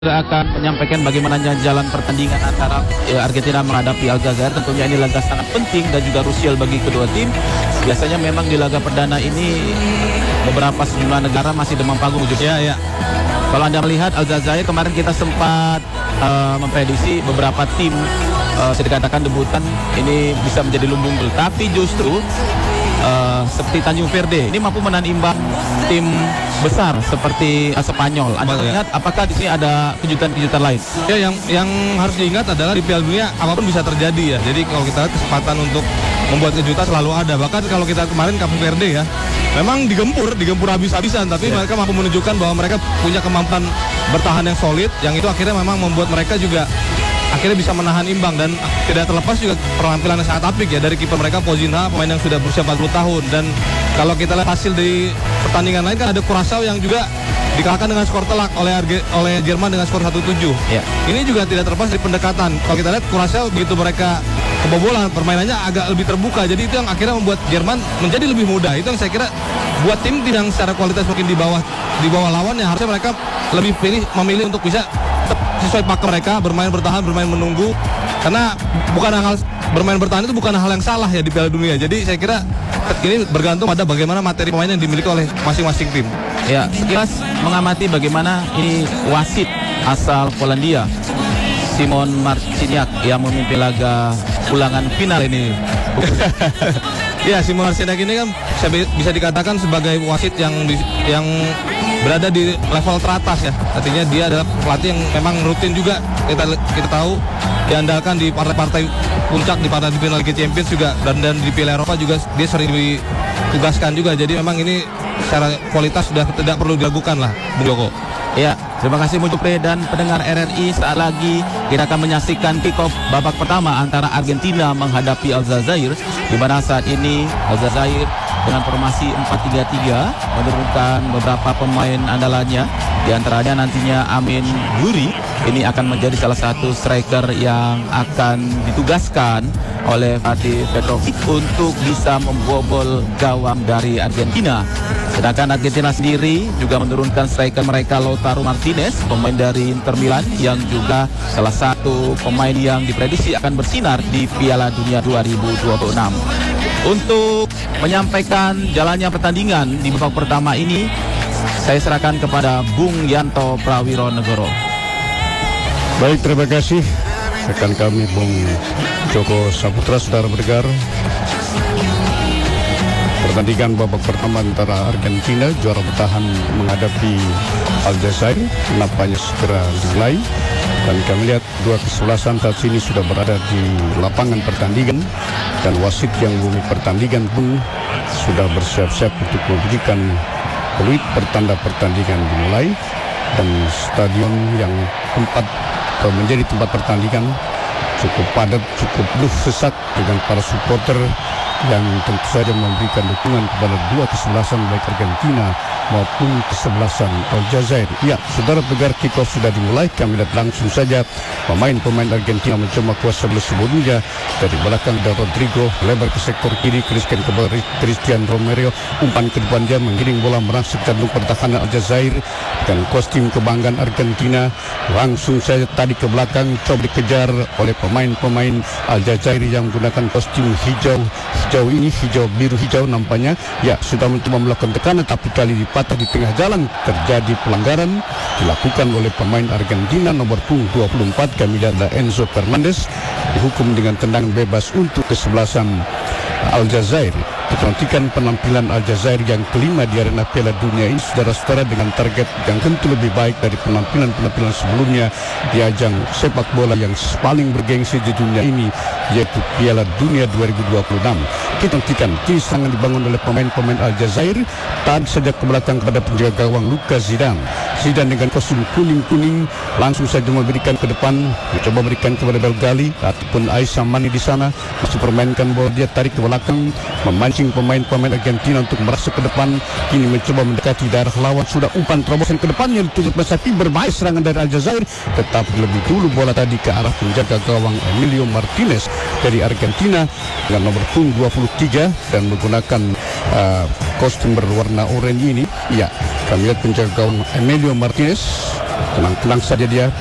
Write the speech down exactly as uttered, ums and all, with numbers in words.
akan menyampaikan bagaimana jalan pertandingan antara ya, Argentina menghadapi Aljazair. Tentunya ini laga sangat penting dan juga krusial bagi kedua tim. Biasanya memang di laga perdana ini beberapa sejumlah negara masih demam panggung. Ya, ya. Kalau Anda melihat Aljazair kemarin kita sempat uh, memprediksi beberapa tim uh, bisa dikatakan debutan ini bisa menjadi lumbung bel. Tapi justru uh, seperti Tanjung Verde ini mampu menahan imbang tim besar seperti uh, Spanyol. Anda melihat apakah di sini ada kejutan-kejutan lain? Ya, yang yang harus diingat adalah di Piala Dunia apapun bisa terjadi ya. Jadi kalau kita lihat kesempatan untuk membuat kejutan selalu ada. Bahkan kalau kita kemarin Cape Verde ya, memang digempur, digempur habis-habisan, tapi yeah. mereka mampu menunjukkan bahwa mereka punya kemampuan bertahan yang solid, yang itu akhirnya memang membuat mereka juga akhirnya bisa menahan imbang. Dan tidak terlepas juga penampilan yang sangat apik ya dari kiper mereka Pozinha, pemain yang sudah berusia empat puluh tahun. Dan kalau kita lihat hasil di pertandingan lain kan ada Curaçao yang juga dikalahkan dengan skor telak oleh Arge, oleh Jerman dengan skor satu tujuh. Yeah. Ini juga tidak terlepas dari pendekatan. Kalau kita lihat Curaçao begitu mereka kebobolan, permainannya agak lebih terbuka. Jadi itu yang akhirnya membuat Jerman menjadi lebih mudah. Itu yang saya kira buat tim yang secara kualitas mungkin di bawah di bawah lawan, yang harusnya mereka lebih pilih memilih untuk bisa sesuai pakem mereka, bermain bertahan, bermain menunggu. Karena bukan hal bermain bertahan itu bukan hal yang salah ya di Piala Dunia. Jadi saya kira ini bergantung pada bagaimana materi pemain yang dimiliki oleh masing-masing tim. Ya, sekilas mengamati bagaimana ini wasit asal Polandia Simon Marciniak yang memimpin laga ulangan final ini. Ya, Simon Marciniak ini kan bisa dikatakan sebagai wasit yang yang berada di level teratas ya. Artinya dia adalah pelatih yang memang rutin juga kita kita tahu diandalkan di partai-partai puncak, di partai final Liga Champions juga, dan dan di Piala Eropa juga dia sering ditugaskan juga. Jadi memang ini secara kualitas sudah tidak perlu diragukan lah, Bung Joko. Ya, terima kasih Bung Jupri dan pendengar R R I. Saat lagi kita akan menyaksikan kick off babak pertama antara Argentina menghadapi Aljazair, di mana saat ini Aljazair dengan formasi empat tiga tiga menurunkan beberapa pemain andalannya. Di antaranya nantinya Amin Guri ini akan menjadi salah satu striker yang akan ditugaskan oleh Fatih Petrovic untuk bisa membobol gawang dari Argentina. Sedangkan Argentina sendiri juga menurunkan striker mereka Lautaro Martinez, pemain dari Inter Milan, yang juga salah satu pemain yang diprediksi akan bersinar di Piala Dunia dua ribu dua puluh enam. Untuk menyampaikan jalannya pertandingan di babak pertama ini, saya serahkan kepada Bung Yanto Prawironegoro. Baik, terima kasih rekan kami Bung Joko Saputra. Saudara pendengar, pertandingan babak pertama antara Argentina juara bertahan menghadapi Aljazair nampaknya segera dimulai, dan kami lihat dua kesebelasan saat ini sudah berada di lapangan pertandingan, dan wasit yang memiliki pertandingan pun sudah bersiap-siap untuk memberikan peluit pertanda pertandingan dimulai. Dan stadion yang tempat menjadi tempat pertandingan cukup padat, cukup penuh sesak dengan para supporter yang tentu saja memberikan dukungan kepada dua kesebelasan baik Argentina maupun kesebelasan Aljazair. Ya, saudara pendengar, kick-off sudah dimulai. Kami lihat langsung saja pemain-pemain Argentina mencoba kuasa bola sebelumnya. Dari belakang ada Rodrigo, lebar ke sektor kiri, Christian kepada Christian Romero, umpan ke depan dia mengiring bola merangsek jantung pertahanan Aljazair dan kostum kebanggaan Argentina. Langsung saja tadi ke belakang coba dikejar oleh pemain-pemain Aljazair yang menggunakan kostum hijau. Hijau ini, hijau biru hijau nampaknya. Ya, sudah mencoba melakukan tekanan, tapi kali dipatah di tengah jalan. Terjadi pelanggaran dilakukan oleh pemain Argentina nomor punggung dua puluh empat, kami lihat ada Enzo Fernandez, dihukum dengan tendangan bebas untuk kesebelasan Aljazair. Kita nantikan penampilan Aljazair yang kelima di arena Piala Dunia ini, saudara-saudara, dengan target yang tentu lebih baik dari penampilan-penampilan sebelumnya di ajang sepak bola yang paling bergengsi di dunia ini, yaitu Piala Dunia dua ribu dua puluh enam. Kita nantikan kini serangan dibangun oleh pemain-pemain Aljazair. Tahan sejak ke belakang kepada penjaga gawang Lucas Zidane. Zidane dengan kostum kuning-kuning langsung saja memberikan ke depan, mencoba berikan kepada Belgali ataupun Aisha Mani di sana, masih permainkan bola, dia tarik ke belakang, memancing pemain-pemain Argentina untuk merasuk ke depan. Kini mencoba mendekati daerah lawan, sudah umpan terobosan ke depannya ditutup Mesaki, berbahaya serangan dari Aljazair, tetapi lebih dulu bola tadi ke arah penjaga gawang Emilio Martinez dari Argentina dengan nomor punggung dua puluh tiga dan menggunakan uh, kostum berwarna oranye ini. Ya, kami lihat penjaga gawang Emilio Martinez tenang-tenang saja dia.